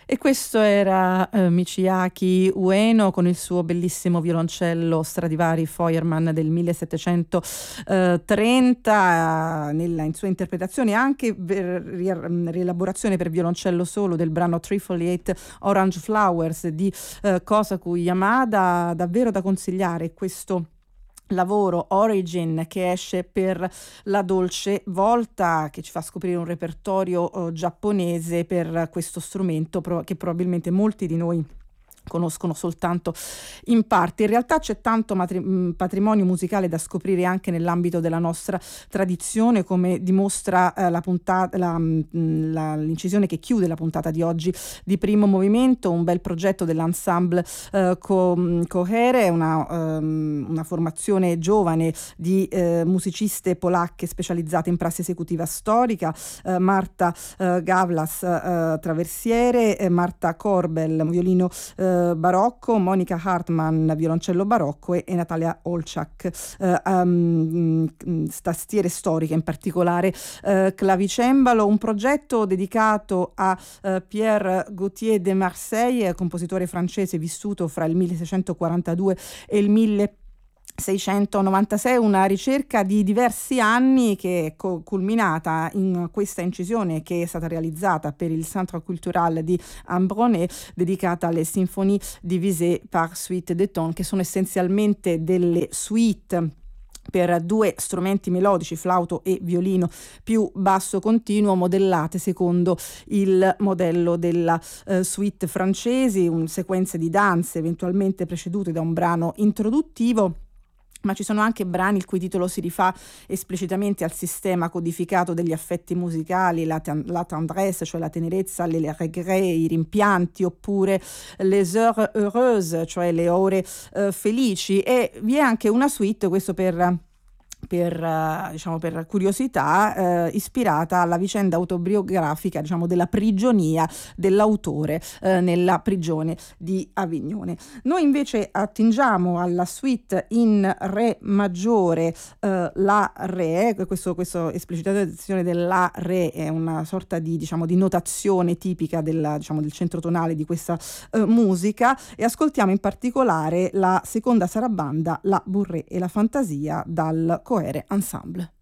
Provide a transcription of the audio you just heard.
E questo era Michiaki Ueno con il suo bellissimo violoncello Stradivari Feuermann del 1730, in sua interpretazione anche rielaborazione per violoncello solo del brano Trifoliate Orange Flowers di Kosaku Yamada, davvero da consigliare questo lavoro Origin che esce per la Dolce Volta, che ci fa scoprire un repertorio giapponese per questo strumento che probabilmente molti di noi conoscono soltanto in parte. In realtà c'è tanto patrimonio musicale da scoprire anche nell'ambito della nostra tradizione, come dimostra l'incisione che chiude la puntata di oggi di Primo Movimento, un bel progetto dell'ensemble Cohere, una formazione giovane di musiciste polacche specializzate in prassi esecutiva storica, Marta Gawlas traversiere, Marta Korbel violino barocco, Monica Hartmann violoncello barocco e Natalia Olczak tastiere storiche, in particolare clavicembalo. Un progetto dedicato a Pierre Gauthier de Marseille, compositore francese vissuto fra il 1642 e il 1696, una ricerca di diversi anni che è culminata in questa incisione che è stata realizzata per il Centre Culturel di Ambronay, dedicata alle sinfonie divisées par suite de ton, che sono essenzialmente delle suite per due strumenti melodici, flauto e violino più basso continuo, modellate secondo il modello della suite francesi, sequenze di danze eventualmente precedute da un brano introduttivo. Ma ci sono anche brani il cui titolo si rifà esplicitamente al sistema codificato degli affetti musicali, la tendresse, cioè la tenerezza, les regrets, i rimpianti, oppure les heures heureuses, cioè le ore felici. E vi è anche una suite, questo per curiosità, ispirata alla vicenda autobiografica, della prigionia dell'autore nella prigione di Avignone. Noi invece attingiamo alla suite in re maggiore, la re. Questo esplicitazione della re è una sorta di notazione tipica del centro tonale di questa musica, e ascoltiamo in particolare la seconda sarabanda, la Bourrée e la Fantasia, dal Cohere Ensemble.